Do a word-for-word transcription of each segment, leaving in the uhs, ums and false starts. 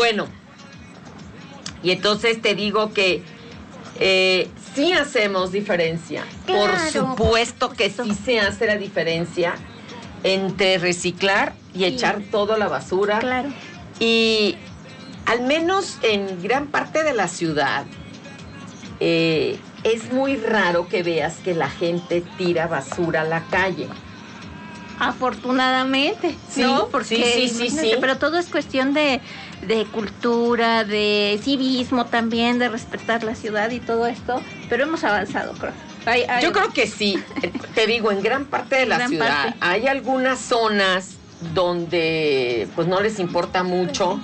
bueno, y entonces te digo que eh, sí hacemos diferencia. Claro, por supuesto que sí se hace la diferencia entre reciclar y sí. echar todo a la basura. Claro. Y al menos en gran parte de la ciudad, eh, es muy raro que veas que la gente tira basura a la calle. Afortunadamente, sí, ¿no? Porque, sí, sí, sí, sí. Pero todo es cuestión de, de cultura, de civismo también, de respetar la ciudad y todo esto, pero hemos avanzado, creo. Hay, hay... Yo creo que sí, te digo, en gran parte de la gran ciudad parte. Hay algunas zonas donde pues no les importa mucho,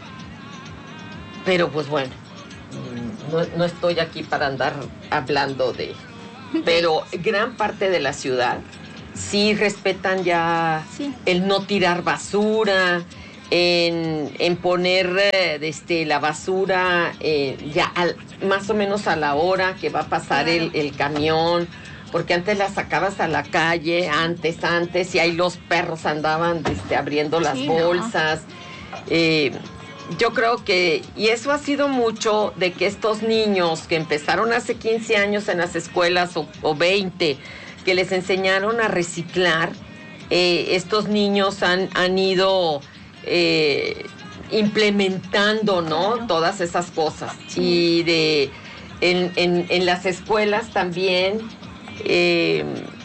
pero pues bueno, no, no estoy aquí para andar hablando de... Pero gran parte de la ciudad sí respetan ya sí. el no tirar basura, en, en poner este, la basura eh, ya al, más o menos a la hora que va a pasar claro. el, el camión, porque antes la sacabas a la calle, antes, antes, y ahí los perros andaban este, abriendo las sí, bolsas. No. Eh, yo creo que, y eso ha sido mucho de que estos niños que empezaron hace quince años en las escuelas o, o veinte, que les enseñaron a reciclar, eh, estos niños han, han ido eh, implementando, ¿no? Claro. Todas esas cosas. Sí. Y de en, en, en las escuelas también, eh,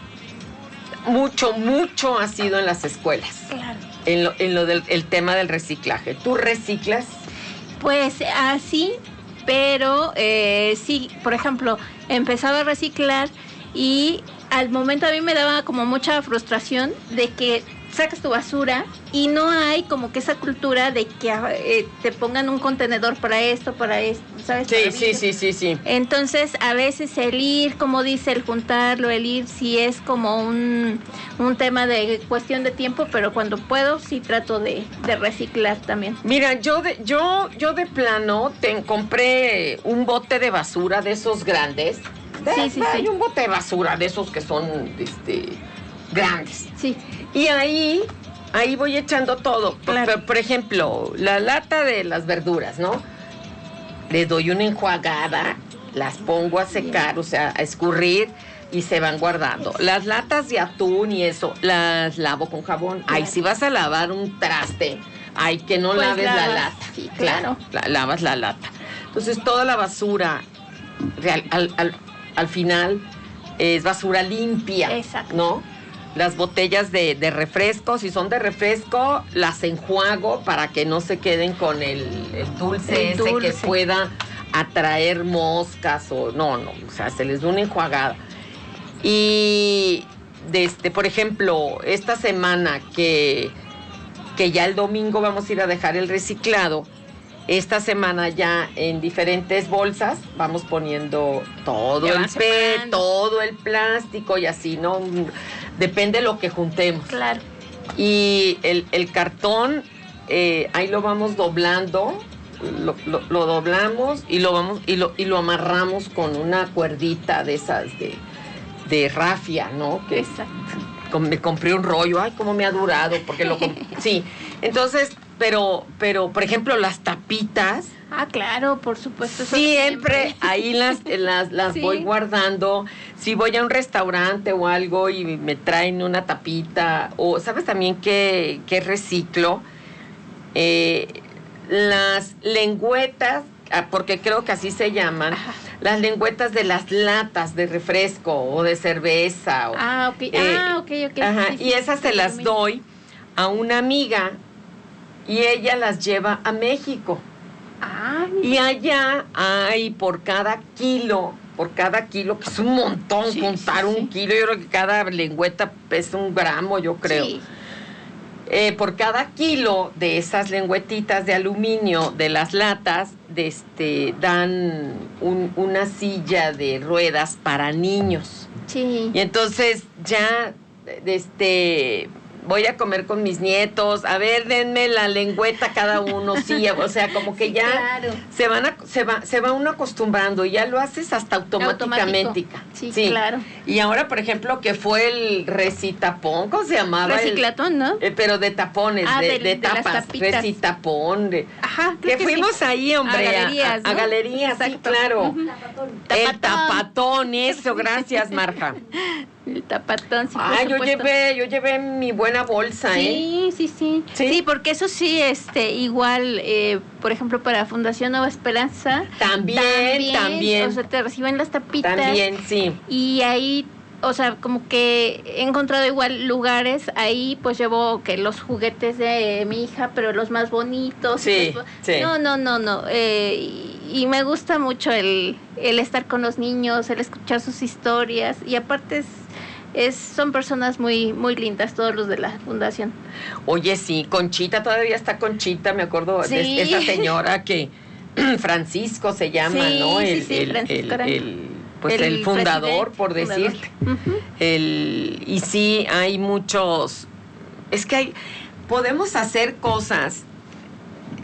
mucho, mucho ha sido en las escuelas. Claro. En lo, en lo del el tema del reciclaje. ¿Tú reciclas? Pues así, pero eh, sí, por ejemplo, empezaba a reciclar y al momento a mí me daba como mucha frustración de que sacas tu basura y no hay como que esa cultura de que eh, te pongan un contenedor para esto, para esto, ¿sabes? Sí, sí, sí, sí, sí. Entonces, a veces el ir, como dice, el juntarlo, el ir, sí es como un, un tema de cuestión de tiempo, pero cuando puedo, sí trato de, de reciclar también. Mira, yo de, yo, yo de plano te compré un bote de basura de esos grandes. De, sí, sí, hay sí. un bote de basura de esos que son este, grandes. Sí. Y ahí, ahí voy echando todo. Claro. Por, por ejemplo, la lata de las verduras, ¿no? Le doy una enjuagada, las pongo a secar, Bien. o sea, a escurrir y se van guardando. Las latas de atún y eso, las lavo con jabón. Claro. Ay, si vas a lavar un traste, ay, que no pues laves lavas, la lata. Sí, claro. La, lavas la lata. Entonces, toda la basura, real, al, al, al final, es basura limpia. Exacto. ¿No? Las botellas de, de refresco, si son de refresco, las enjuago para que no se queden con el, el dulce el ese dulce. que pueda atraer moscas o no, no, o sea, se les da una enjuagada. Y, de este, por ejemplo, esta semana que, que ya el domingo vamos a ir a dejar el reciclado, esta semana ya en diferentes bolsas vamos poniendo todo el P E T, todo el plástico y así, ¿no? Depende de lo que juntemos. Claro. Y el, el cartón, eh, ahí lo vamos doblando, lo, lo, lo doblamos y lo vamos y lo, y lo amarramos con una cuerdita de esas de, de rafia, ¿no? Que Exacto. Con, me compré un rollo, ay, cómo me ha durado, porque lo sí. Entonces, pero, pero, por ejemplo, las tapitas. Ah, claro, por supuesto. Siempre, siempre. ahí las, las, las sí. voy guardando. Si voy a un restaurante o algo y me traen una tapita, o ¿sabes también qué, qué reciclo? Eh, las lengüetas, porque creo que así se llaman, Ajá. las lengüetas de las latas de refresco o de cerveza. O, ah, ok, eh, ah, ok, ok. Ajá, sí, y esas se las doy a una amiga y ella las lleva a México. Ah, y allá hay por cada kilo, por cada kilo, que es un montón, sí, contar sí, un sí. kilo, yo creo que cada lengüeta pesa un gramo, yo creo. Sí. Eh, por cada kilo de esas lengüetitas de aluminio de las latas, de este, dan un, una silla de ruedas para niños. Sí. Y entonces ya, de este... voy a comer con mis nietos, a ver, denme la lengüeta cada uno, sí, o sea, como que ya claro. se van a, se va, se va uno acostumbrando y ya lo haces hasta automáticamente. Sí, sí, claro. Y ahora, por ejemplo, que fue el recitapón, ¿cómo se llamaba? Reciclatón, el, ¿no? Eh, pero de tapones, ah, de, de, de tapas, de recitapón. De, Ajá, que, que fuimos sí. ahí, hombre, a galerías, a, a, ¿no? a galerías, sí, claro. Uh-huh. El tapatón, eso, gracias, Marja. El tapatón, sí. Ah, yo llevé, yo llevé mi buena bolsa, sí, ¿eh? Sí, sí, sí. Sí, porque eso sí, este, igual, eh, por ejemplo, para Fundación Nueva Esperanza. También, también. también. O sea, te reciben las tapitas. También, sí. Y ahí, o sea, como que he encontrado igual lugares, ahí pues llevo que los juguetes de mi hija, pero los más bonitos. Sí, los, sí. No, no, no, no. Eh, y, y me gusta mucho el, el estar con los niños, el escuchar sus historias. Y aparte es... Es, son personas muy muy lindas todos los de la fundación. Oye, sí, Conchita, todavía está Conchita, me acuerdo sí. de esa señora que Francisco se llama, sí, ¿no? El, sí, sí, el, Francisco el, el, pues el, el fundador, por decirte. Uh-huh. El, y sí, hay muchos, es que hay, podemos hacer cosas